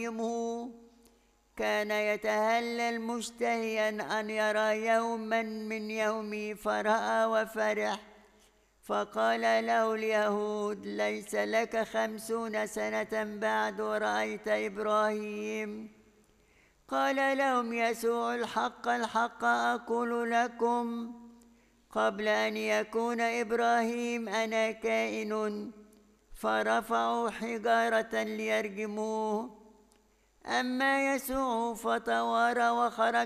كان يتهلل مشتهيا أن يرى يوما من يومه، فرأى وفرح. فقال له اليهود: ليس لك 50 سنة بعد ورأيت إبراهيم؟ قال لهم يسوع: الحق الحق أقول لكم، قبل أن يكون إبراهيم أنا كائن. فرفعوا حجارة ليرجموه. أما يسوع فتوارى وخرج